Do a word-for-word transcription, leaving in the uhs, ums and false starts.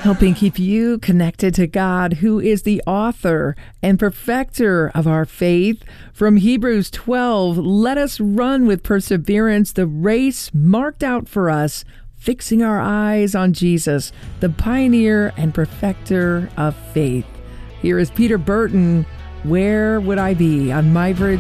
helping keep you connected to God, who is the author and perfecter of our faith. From Hebrews twelve, let us run with perseverance the race marked out for us, fixing our eyes on Jesus, the pioneer and perfecter of faith. Here is Peter Burton, Where Would I Be, on My Bridge